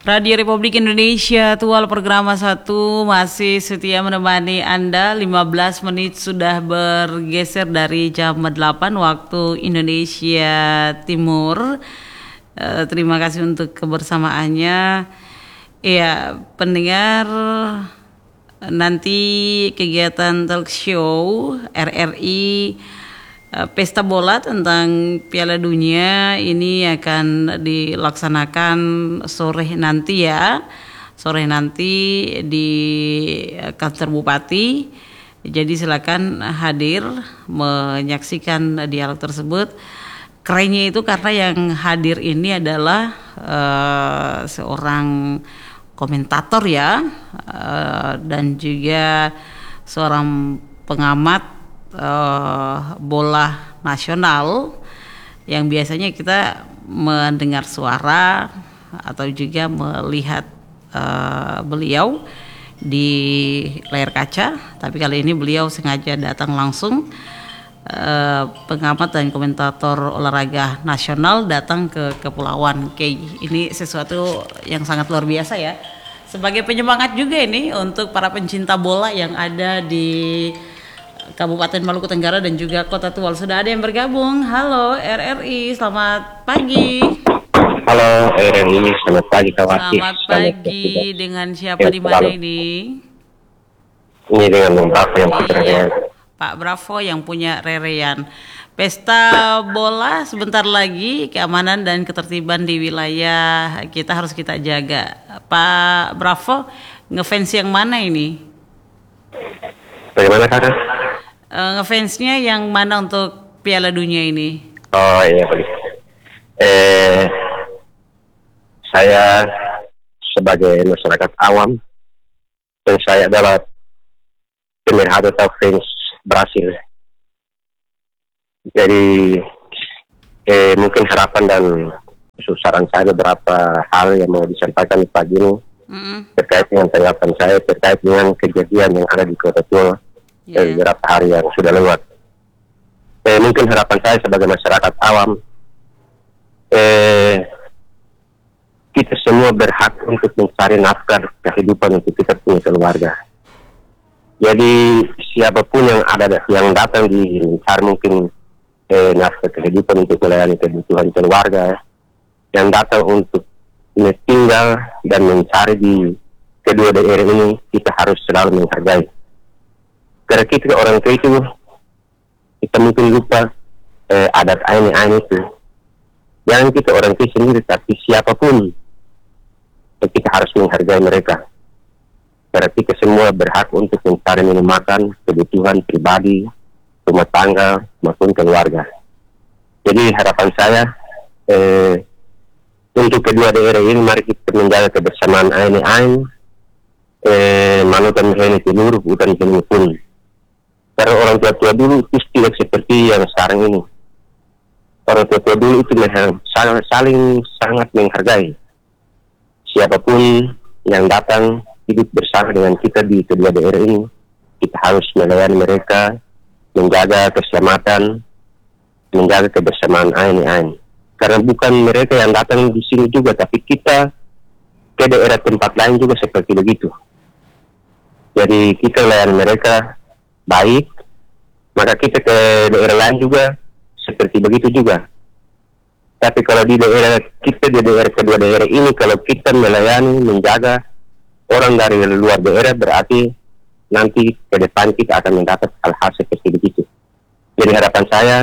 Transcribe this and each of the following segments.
Radio Republik Indonesia, Tual Programa 1 masih setia menemani Anda. 15 menit sudah bergeser dari jam 8 waktu Indonesia Timur. Terima kasih untuk kebersamaannya. Ya, pendengar, nanti kegiatan talk show RRI Pesta Bola tentang Piala Dunia ini akan dilaksanakan sore nanti di kantor Bupati. Jadi silakan hadir menyaksikan dialog tersebut. Kerennya itu karena yang hadir ini adalah seorang komentator dan juga seorang pengamat bola nasional yang biasanya kita mendengar suara atau juga melihat beliau di layar kaca, tapi kali ini beliau sengaja datang langsung. Pengamat dan komentator olahraga nasional datang ke Kepulauan Kei. Ini sesuatu yang sangat luar biasa ya, sebagai penyemangat juga ini untuk para pencinta bola yang ada di Kabupaten Maluku Tenggara dan juga Kota Tual. Sudah ada yang bergabung. Halo RRI, selamat pagi. Halo RRI, selamat pagi kawan. Selamat pagi. Dengan siapa di mana ini? Ini dengan Bravo yang punya Rerean. Pak Bravo yang punya Rerean. Pesta bola sebentar lagi, keamanan dan ketertiban di wilayah kita harus kita jaga. Pak Bravo, ngefans yang mana ini? Bagaimana kakak? Ngefansnya yang mana untuk Piala Dunia ini? Oh iya baik. Saya sebagai masyarakat awam dan saya adalah pemerhati atau fans Brasil. Jadi mungkin harapan dan saran saya beberapa hal yang mau disampaikan di pagi ini terkait dengan tanggapan saya terkait dengan kejadian yang ada di Kota Tual beberapa hari yang sudah lewat. Mungkin harapan saya sebagai masyarakat awam, kita semua berhak untuk mencari nafkah kehidupan untuk kita punya keluarga. Jadi siapapun yang datang di mencari mungkin nafkah kehidupan untuk melayani kebutuhan keluarga, yang datang untuk tinggal dan mencari di kedua daerah ini, kita harus selalu menghargai. Karena kita orang tua itu, kita mungkin lupa adat ain itu. Jangan kita orang tua sendiri, tapi siapapun kita harus menghargai mereka. Karena kita semua berhak untuk mencari minum makan, kebutuhan pribadi, rumah tangga, maupun keluarga. Jadi harapan saya, untuk kedua daerah ini, mari kita menjaga kebersamaan ain manutan ini seluruh bukan ini pun. Karena orang tua dulu itu tidak seperti yang sekarang ini. Orang tua dulu itu saling sangat menghargai. Siapapun yang datang hidup bersama dengan kita di kedua daerah ini, kita harus melayani mereka, menjaga keselamatan, menjaga kebersamaan ain. Karena bukan mereka yang datang di sini juga, tapi kita ke daerah tempat lain juga seperti begitu. Jadi kita layani mereka baik, maka kita ke daerah lain juga seperti begitu juga. Tapi kalau di daerah kita, di daerah kedua daerah ini, kalau kita melayani, menjaga orang dari luar daerah, berarti nanti ke depan kita akan mendapat hal-hal seperti begitu. Jadi harapan saya,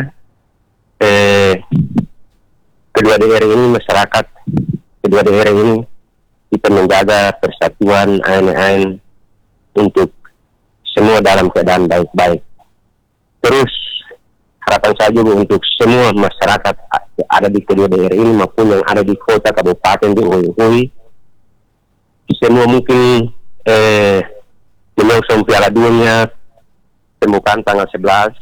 kedua daerah ini, masyarakat kedua daerah ini, kita menjaga persatuan ain untuk semua dalam keadaan baik-baik. Terus harapan saya juga untuk semua masyarakat ada di kedua daerah ini maupun yang ada di kota, kabupaten, di Ui, semua mungkin menyongsong Piala Dunia temukan tanggal 11.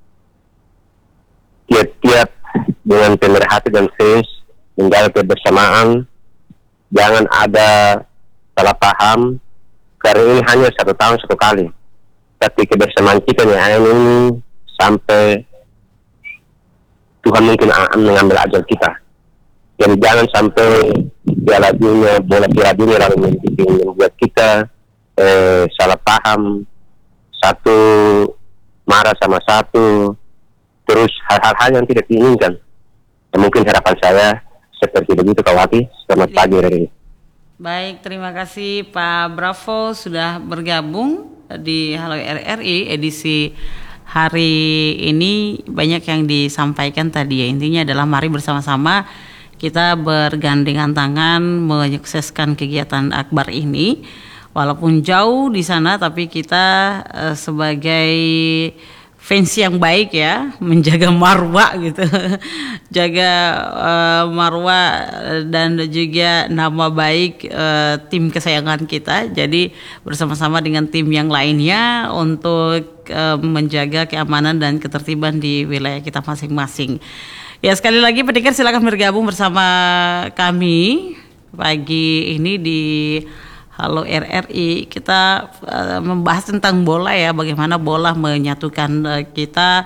Tiap-tiap dengan pemerhati dan fans menjaga kebersamaan, jangan ada salah paham, karena ini hanya 1 tahun 1 kali. Tapi kebersamaan kita ini sampai Tuhan mungkin mengambil ajal kita. Jadi jangan sampai Piala Dunia, bola Piala Dunia lalu membuat kita salah paham, satu marah sama satu, terus hal-hal yang tidak diinginkan. Mungkin harapan saya seperti begitu Kawati. Selamat pagi Reni. Baik, terima kasih Pak Bravo sudah bergabung di Halo RRI edisi hari ini. Banyak yang disampaikan tadi ya, intinya adalah mari bersama-sama kita bergandengan tangan menyukseskan kegiatan akbar ini. Walaupun jauh di sana, tapi kita sebagai fans yang baik ya, menjaga marwah gitu, jaga marwah dan juga nama baik tim kesayangan kita. Jadi bersama-sama dengan tim yang lainnya untuk menjaga keamanan dan ketertiban di wilayah kita masing-masing. Ya, sekali lagi pendengar silakan bergabung bersama kami pagi ini di Halo RRI. Kita membahas tentang bola ya, bagaimana bola menyatukan kita.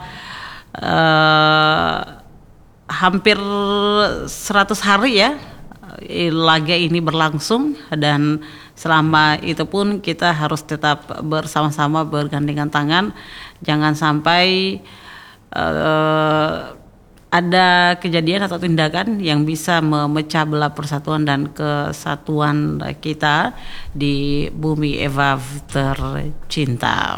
Hampir 100 hari ya laga ini berlangsung, dan selama itu pun kita harus tetap bersama-sama bergandengan tangan. Jangan sampai ada kejadian atau tindakan yang bisa memecah belah persatuan dan kesatuan kita di bumi Eva tercinta.